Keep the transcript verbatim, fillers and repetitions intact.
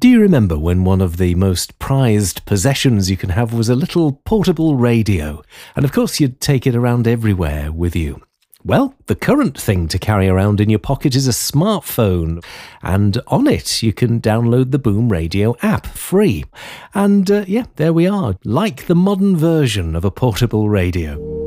Do you remember when one of the most prized possessions you can have was a little portable radio? And of course you'd take it around everywhere with you. Well, the current thing to carry around in your pocket is a smartphone, and on it you can download the Boom Radio app free. And uh, yeah, there we are, like the modern version of a portable radio.